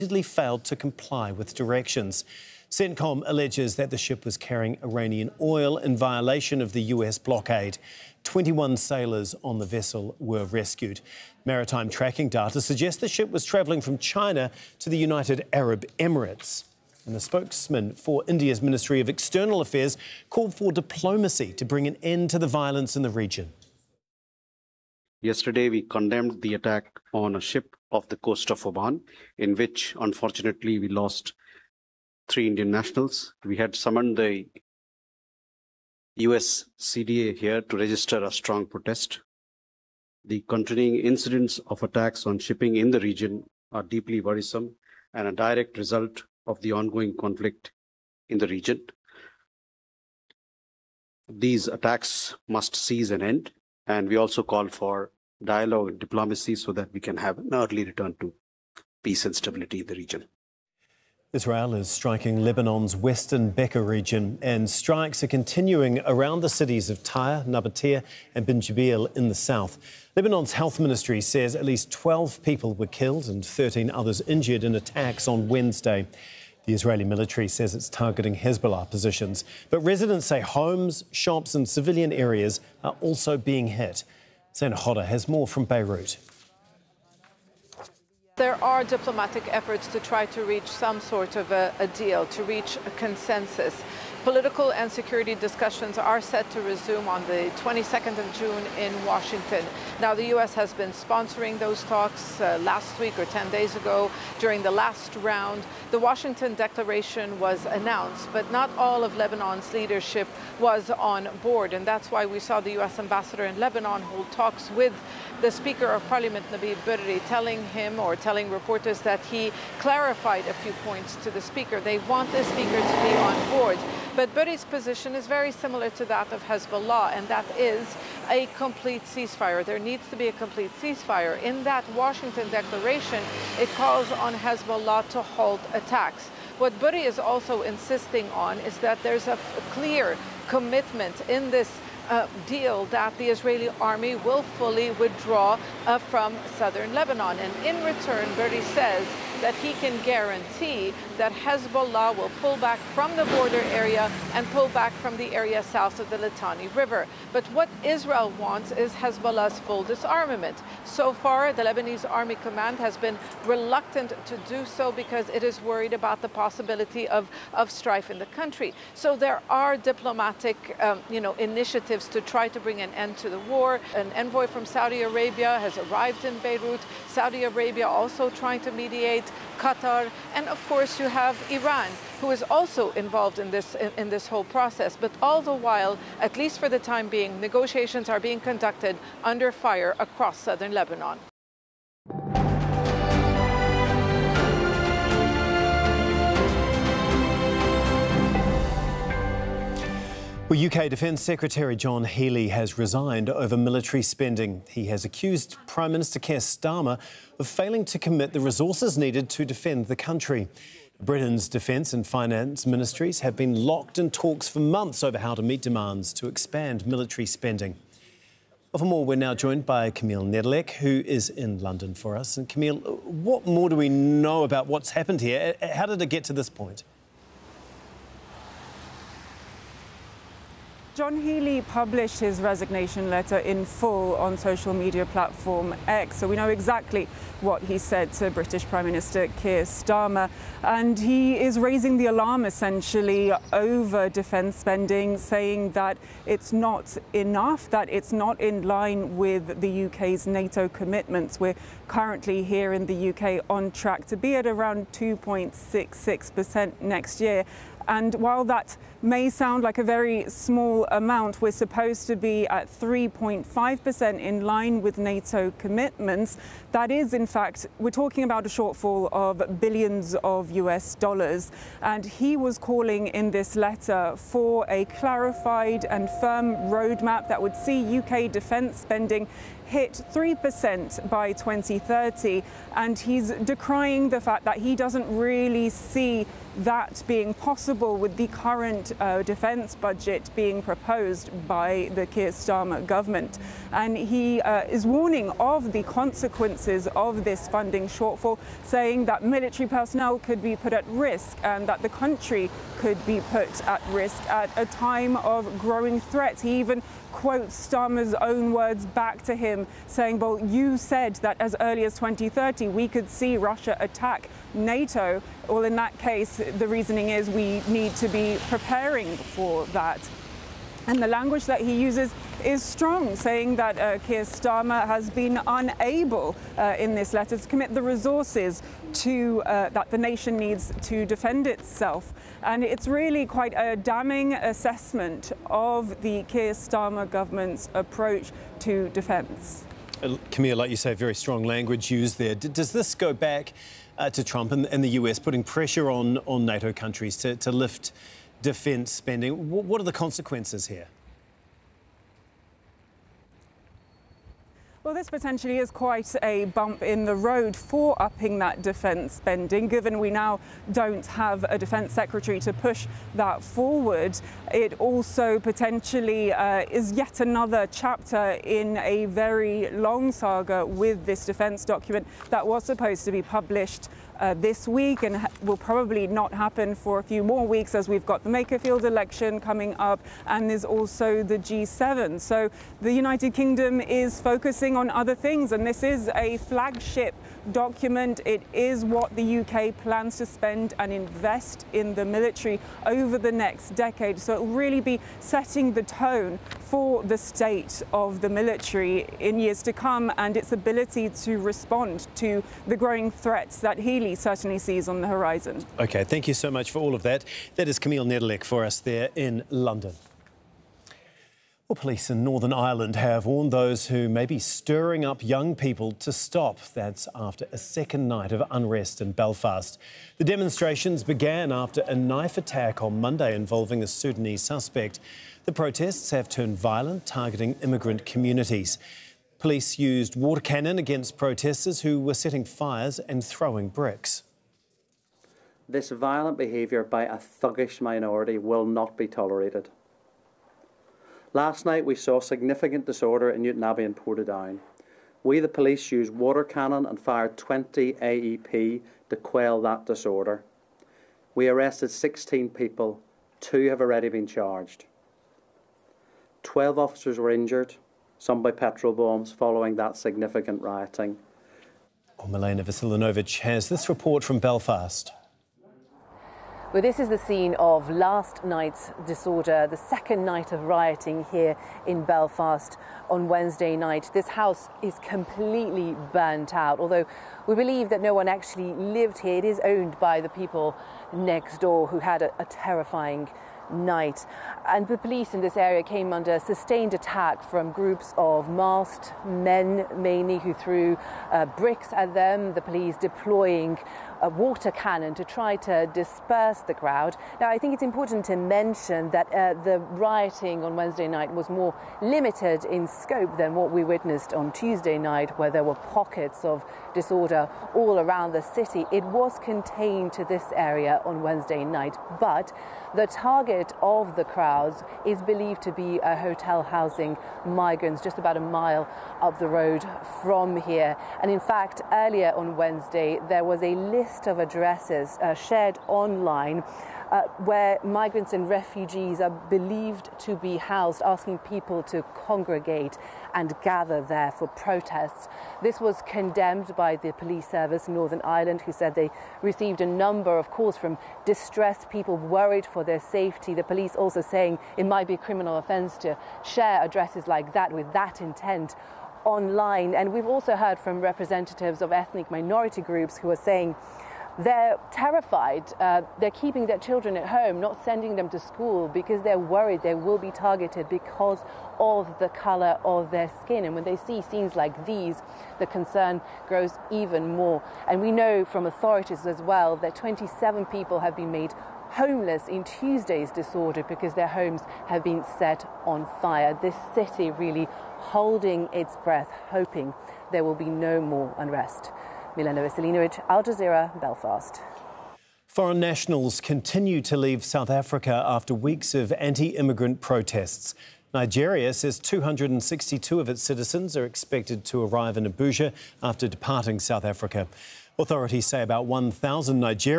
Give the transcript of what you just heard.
failed to comply with directions. CENTCOM alleges that the ship was carrying Iranian oil in violation of the US blockade. 21 sailors on the vessel were rescued. Maritime tracking data suggests the ship was travelling from China to the United Arab Emirates. And the spokesman for India's Ministry of External Affairs called for diplomacy to bring an end to the violence in the region. Yesterday, we condemned the attack on a ship off the coast of Oman, in which, unfortunately, we lost 3 Indian nationals. We had summoned the US CDA here to register a strong protest. The continuing incidents of attacks on shipping in the region are deeply worrisome and a direct result of the ongoing conflict in the region. These attacks must cease and end, and we also call for dialogue and diplomacy so that we can have an early return to peace and stability in the region. Israel is striking Lebanon's western Bekaa region, and strikes are continuing around the cities of Tyre, Nabatea and Ben Jbeil in the south. Lebanon's health ministry says at least 12 people were killed and 13 others injured in attacks on Wednesday. The Israeli military says it's targeting Hezbollah positions, but residents say homes, shops and civilian areas are also being hit. Sana Hodder has more from Beirut. There are diplomatic efforts to try to reach some sort of a deal, to reach a consensus. Political and security discussions are set to resume on the 22nd of June in Washington. Now, the U.S. has been sponsoring those talks last week or 10 days ago during the last round. The Washington Declaration was announced, but not all of Lebanon's leadership was on board. And that's why we saw the U.S. ambassador in Lebanon hold talks with the Speaker of Parliament, Nabih Berri, telling reporters that he clarified a few points to the Speaker. They want the Speaker to be on board. But Berri's position is very similar to that of Hezbollah, and that is a complete ceasefire. There needs to be a complete ceasefire. In that Washington Declaration, it calls on Hezbollah to halt attacks. What Berri is also insisting on is that there's a clear commitment in this deal that the Israeli army will fully withdraw from southern Lebanon. And in return, Berri says that he can guarantee that Hezbollah will pull back from the border area and pull back from the area south of the Litani River. But what Israel wants is Hezbollah's full disarmament. So far, the Lebanese Army Command has been reluctant to do so because it is worried about the possibility of strife in the country. So there are diplomatic initiatives to try to bring an end to the war. An envoy from Saudi Arabia has arrived in Beirut. Saudi Arabia also trying to mediate, Qatar, and of course you have Iran, who is also involved in this whole process. But all the while, at least for the time being, negotiations are being conducted under fire across southern Lebanon. Well, UK Defence Secretary John Healey has resigned over military spending. He has accused Prime Minister Keir Starmer of failing to commit the resources needed to defend the country. Britain's Defence and Finance ministries have been locked in talks for months over how to meet demands to expand military spending. Well, for more, we're now joined by Camille Nedelec, who is in London for us. And Camille, what more do we know about what's happened here? How did it get to this point? John Healey published his resignation letter in full on social media platform X, so we know exactly what he said to British Prime Minister Keir Starmer. And he is raising the alarm, essentially, over defence spending, saying that it's not enough, that it's not in line with the UK's NATO commitments. We're currently here in the UK on track to be at around 2.66% next year. And while that may sound like a very small amount, we're supposed to be at 3.5% in line with NATO commitments. That is, in fact, we're talking about a shortfall of billions of US dollars. And he was calling in this letter for a clarified and firm roadmap that would see UK defence spending hit 3% by 2030, and he's decrying the fact that he doesn't really see that being possible with the current defence budget being proposed by the Keir Starmer government. And he is warning of the consequences of this funding shortfall, saying that military personnel could be put at risk and that the country could be put at risk at a time of growing threats. He even quotes Starmer's own words back to him, saying, well, you said that as early as 2030 we could see Russia attack NATO. Well, in that case, the reasoning is we need to be preparing for that. And the language that he uses is strong, saying that Keir Starmer has been unable in this letter to commit the resources to that the nation needs to defend itself. And it's really quite a damning assessment of the Keir Starmer government's approach to defence. Camille, like you say, very strong language used there. Does this go back to Trump and the US putting pressure on NATO countries to lift defence spending? What are the consequences here? Well, this potentially is quite a bump in the road for upping that defence spending, given we now don't have a defence secretary to push that forward. It also potentially is yet another chapter in a very long saga with this defence document that was supposed to be published this week and will probably not happen for a few more weeks, as we've got the Makerfield election coming up and there's also the G7. So the United Kingdom is focusing on other things, and this is a flagship document. It is what the UK plans to spend and invest in the military over the next decade. So it will really be setting the tone for the state of the military in years to come and its ability to respond to the growing threats that Healey certainly sees on the horizon. OK, thank you so much for all of that. That is Camille Nedelec for us there in London. Well, police in Northern Ireland have warned those who may be stirring up young people to stop. That's after a second night of unrest in Belfast. The demonstrations began after a knife attack on Monday involving a Sudanese suspect. The protests have turned violent, targeting immigrant communities. Police used water cannon against protesters who were setting fires and throwing bricks. This violent behaviour by a thuggish minority will not be tolerated. Last night we saw significant disorder in Newtownabbey and Portadown. We, the police, used water cannon and fired 20 AEP to quell that disorder. We arrested 16 people, 2 have already been charged. 12 officers were injured, some by petrol bombs, following that significant rioting. Well, Milena Vasilinovic has this report from Belfast. Well, this is the scene of last night's disorder, the second night of rioting here in Belfast on Wednesday night. This house is completely burnt out, although we believe that no one actually lived here. It is owned by the people next door who had a terrifying night. And the police in this area came under sustained attack from groups of masked men, mainly, who threw bricks at them, the police deploying a water cannon to try to disperse the crowd. Now, I think it's important to mention that the rioting on Wednesday night was more limited in scope than what we witnessed on Tuesday night, where there were pockets of disorder all around the city. It was contained to this area on Wednesday night, but the target of the crowds is believed to be a hotel housing migrants just about a mile up the road from here. And in fact, earlier on Wednesday, there was a list of addresses shared online where migrants and refugees are believed to be housed, asking people to congregate and gather there for protests. This was condemned by the police service in Northern Ireland, who said they received a number of calls from distressed people worried for their safety. The police also saying it might be a criminal offence to share addresses like that with that intent online. And we've also heard from representatives of ethnic minority groups who are saying They're terrified. They're keeping their children at home, not sending them to school because they're worried they will be targeted because of the colour of their skin. And when they see scenes like these, the concern grows even more. And we know from authorities as well that 27 people have been made homeless in Tuesday's disorder because their homes have been set on fire. This city really holding its breath, hoping there will be no more unrest. Milena Veselinovic, Al Jazeera, Belfast. Foreign nationals continue to leave South Africa after weeks of anti-immigrant protests. Nigeria says 262 of its citizens are expected to arrive in Abuja after departing South Africa. Authorities say about 1,000 Nigerians